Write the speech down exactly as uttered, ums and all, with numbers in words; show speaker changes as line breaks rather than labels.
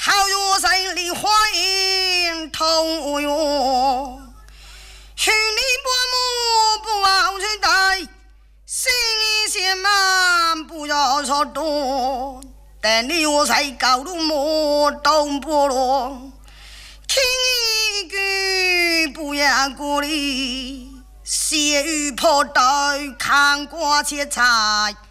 好有谁里花影同哟，许你伯母不好去带，心意先慢不要说多，但你我才搞路莫动波罗，听一句不要过哩，血雨破袋看过切菜。